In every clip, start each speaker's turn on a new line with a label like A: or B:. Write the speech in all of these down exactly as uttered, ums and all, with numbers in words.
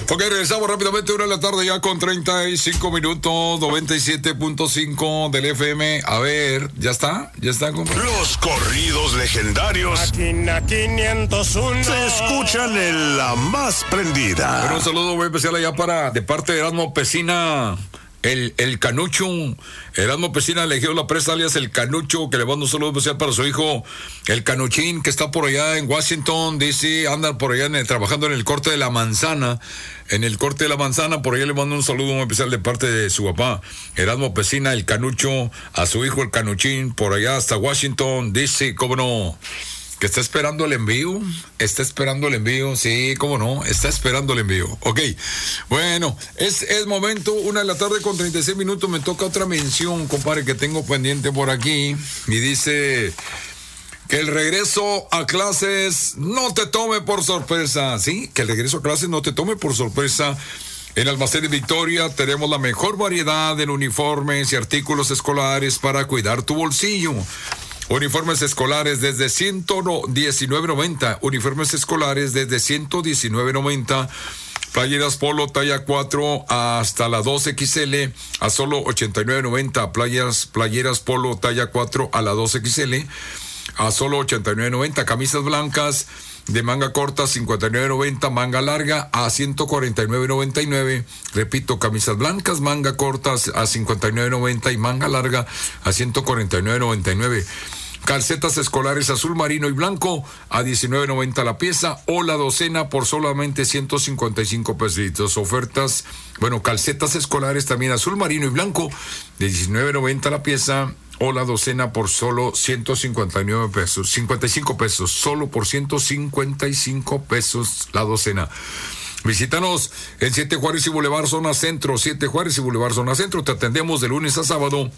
A: Ok, regresamos rápidamente, una de la tarde ya con treinta y cinco minutos, noventa y siete punto cinco del F M. A ver, ¿ya está? ¿Ya está, compadre?
B: Los corridos legendarios
C: Máquina quinientos uno
B: se escuchan en la más prendida.
A: Bueno, un saludo muy especial allá para, de parte de Erasmo Pesina, el, el Canucho. Erasmo Pesina eligió la presa alias el Canucho, que le mando un saludo especial para su hijo, el Canuchín, que está por allá en Washington, D C, anda por allá en el, trabajando en el corte de la manzana. En el corte de la manzana, por allá le mando un saludo muy especial de parte de su papá, Erasmo Pesina, el Canucho, a su hijo, el Canuchín, por allá hasta Washington, D C, cómo no. Que está esperando el envío, está esperando el envío, sí, cómo no, está esperando el envío. Ok, bueno, es, es momento, una de la tarde con treinta y seis minutos, me toca otra mención, compadre, que tengo pendiente por aquí, y dice que el regreso a clases no te tome por sorpresa, sí, que el regreso a clases no te tome por sorpresa. En Almacenes Victoria tenemos la mejor variedad en uniformes y artículos escolares para cuidar tu bolsillo. Uniformes escolares desde ciento diecinueve noventa. Uniformes escolares desde ciento diecinueve noventa. Playeras polo talla cuatro hasta la dos equis ele a solo ochenta y nueve noventa. Playeras, playeras polo talla cuatro a la dos equis ele a solo ochenta y nueve noventa. Camisas blancas de manga corta cincuenta y nueve noventa. Manga larga a ciento cuarenta y nueve noventa y nueve. Repito, camisas blancas, manga corta a cincuenta y nueve noventa y manga larga a ciento cuarenta y nueve noventa y nueve. Calcetas escolares azul marino y blanco a diecinueve noventa la pieza o la docena por solamente ciento cincuenta y cinco pesitos. Ofertas, bueno, calcetas escolares también azul marino y blanco de diecinueve noventa la pieza o la docena por solo ciento cincuenta y nueve pesos, cincuenta y cinco pesos, solo por ciento cincuenta y cinco pesos la docena. Visítanos en siete Juárez y Boulevard Zona Centro, siete Juárez y Boulevard Zona Centro. Te atendemos de lunes a sábado,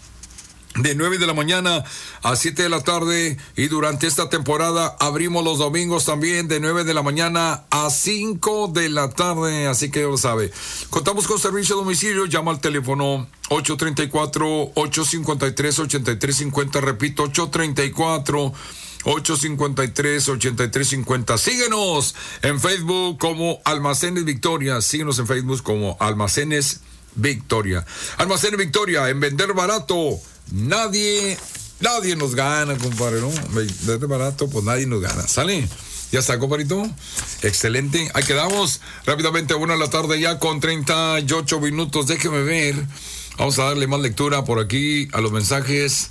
A: de nueve de la mañana a siete de la tarde, y durante esta temporada abrimos los domingos también de nueve de la mañana a cinco de la tarde, así que ya lo sabe. Contamos con servicio a domicilio, llama al teléfono ocho tres cuatro, ocho cinco tres, ocho tres cinco cero, repito, ocho tres cuatro, ocho cinco tres, ocho tres cinco cero. Síguenos en Facebook como Almacenes Victoria, síguenos en Facebook como Almacenes Victoria. Almacenes Victoria, en vender barato Nadie, nadie nos gana, compadre, ¿no? Desde barato, pues nadie nos gana. ¿Sale? ¿Ya está, compadrito? Excelente. Ahí quedamos. Rápidamente, una de la tarde ya con treinta y ocho minutos. Déjeme ver. Vamos a darle más lectura por aquí a los mensajes.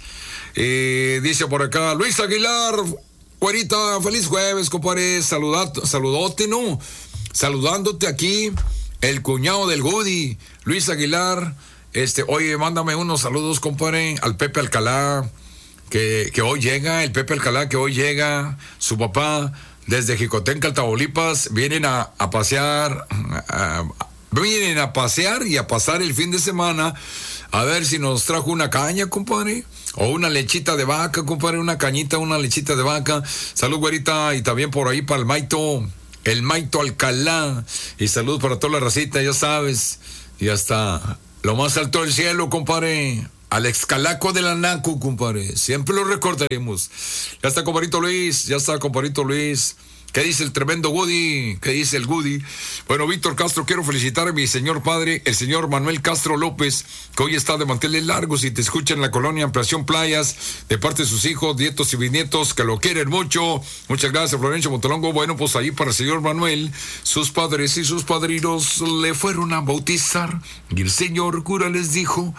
A: Eh, dice por acá, Luis Aguilar, güerita, feliz jueves, compadre. Saludato, saludote, ¿no? Saludándote aquí, el cuñado del Goody, Luis Aguilar. Este, oye, mándame unos saludos, compadre, al Pepe Alcalá, que, que hoy llega, el Pepe Alcalá que hoy llega, su papá, desde Jicotenca, Tamaulipas, vienen a, a pasear, a, a, vienen a pasear y a pasar el fin de semana, a ver si nos trajo una caña, compadre, o una lechita de vaca, compadre, una cañita, una lechita de vaca. Salud, güerita, y también por ahí para el Maito, el Maito Alcalá, y salud para toda la racita, ya sabes, y hasta lo más alto del cielo, compadre, al excalaco de la Naco, compadre, siempre lo recordaremos. Ya está, compadrito Luis, ya está, compadrito Luis. ¿Qué dice el tremendo Woody? ¿Qué dice el Woody? Bueno, Víctor Castro, quiero felicitar a mi señor padre, el señor Manuel Castro López, que hoy está de manteles largos y te escucha en la colonia Ampliación Playas, de parte de sus hijos, nietos y bisnietos, que lo quieren mucho. Muchas gracias, Florencio Montelongo. Bueno, pues ahí para el señor Manuel, sus padres y sus padrinos le fueron a bautizar, y el señor cura les dijo: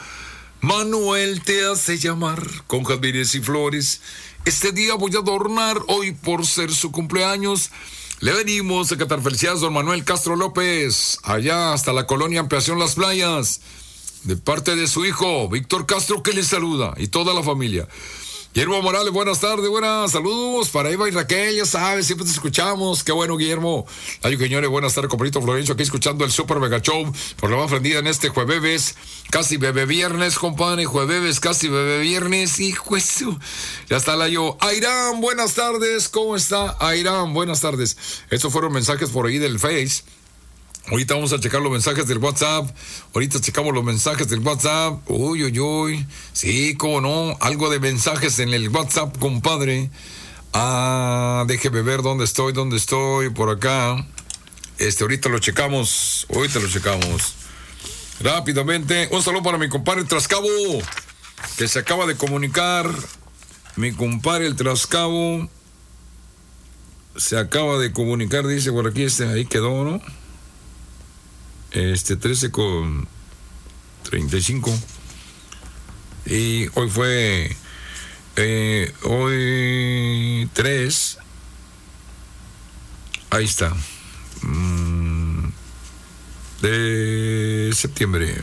A: Manuel te hace llamar con jazmines y flores. Este día voy a adornar, hoy por ser su cumpleaños. Le venimos a cantar felicidades, don Manuel Castro López, allá hasta la colonia Ampliación Las Playas, de parte de su hijo, Víctor Castro, que le saluda, y toda la familia. Guillermo Morales, buenas tardes, buenas, saludos para Eva y Raquel, ya sabes, siempre te escuchamos, qué bueno, Guillermo. Ay, señores, buenas tardes, compadrito Florencio, aquí escuchando el Super Mega Show, por la más prendida en este jueves, casi bebé viernes, compadre, jueves, casi bebé viernes, hijo eso, ya está la yo. Airán, buenas tardes, ¿cómo está? Airán, buenas tardes. Estos fueron mensajes por ahí del Face. Ahorita vamos a checar los mensajes del WhatsApp. Ahorita checamos los mensajes del WhatsApp. Uy, uy, uy. Sí, cómo no. Algo de mensajes en el WhatsApp, compadre. Ah, déjeme ver dónde estoy, dónde estoy. Por acá. Este, ahorita lo checamos. Ahorita lo checamos. Rápidamente. Un saludo para mi compadre Trascabo, que se acaba de comunicar. Mi compadre el Trascabo se acaba de comunicar, dice por aquí, este, ahí quedó, ¿no? Este, trece con treinta y cinco. Y hoy fue, eh, hoy tres. Ahí está. Mm, de septiembre.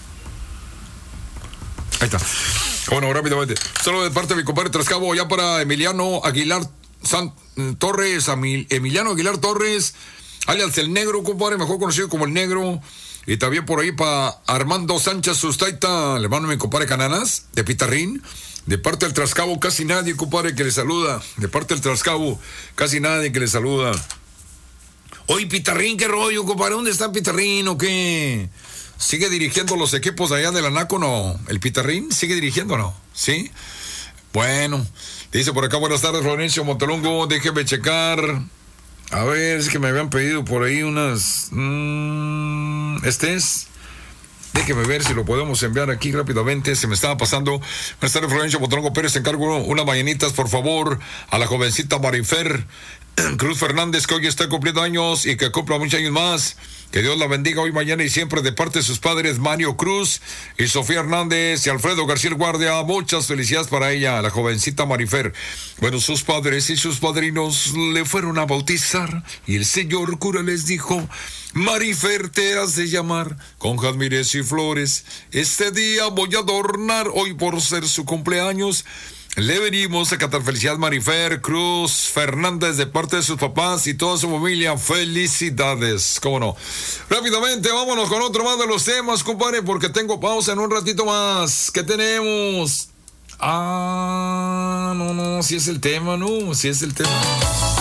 A: Ahí está. Bueno, rápidamente. Solo de parte de mi compadre Trascabo, ya para Emiliano Aguilar San, Torres, Emiliano Aguilar Torres, alias el Negro, compadre, mejor conocido como el Negro. Y también por ahí para Armando Sánchez Sustaita, le mando a mi compadre Cananas, de Pitarrín. De parte del Trascabo, casi nadie, compadre, que le saluda. De parte del Trascabo, casi nadie que le saluda. Oye, Pitarrín, ¿qué rollo, compadre? ¿Dónde está Pitarrín o qué? ¿Sigue dirigiendo los equipos de allá de la NACO, no? ¿El Pitarrín sigue dirigiendo o no? ¿Sí? Bueno, dice por acá, buenas tardes, Florencio Montelongo, déjeme checar. A ver, es que me habían pedido por ahí unas... Mmm, este es... Déjeme ver si lo podemos enviar aquí rápidamente. Se me estaba pasando. Buenas tardes, Florencio Montelongo Pérez. Te encargo unas mañanitas, por favor, a la jovencita Marifer Cruz Fernández, que hoy está cumpliendo años y que cumpla muchos años más. Que Dios la bendiga hoy, mañana y siempre, de parte de sus padres Mario Cruz y Sofía Hernández y Alfredo García Guardia. Muchas felicidades para ella, la jovencita Marifer. Bueno, sus padres y sus padrinos le fueron a bautizar y el señor cura les dijo: Marifer, te has de llamar con jazmines y flores. Este día voy a adornar, hoy por ser su cumpleaños. Le venimos a cantar felicidad Marifer Cruz Fernández de parte de sus papás y toda su familia. Felicidades, cómo no. Rápidamente, vámonos con otro más de los temas, compadre, porque tengo pausa en un ratito más. ¿Qué tenemos? Ah, no, no, si es el tema, no, si es el tema.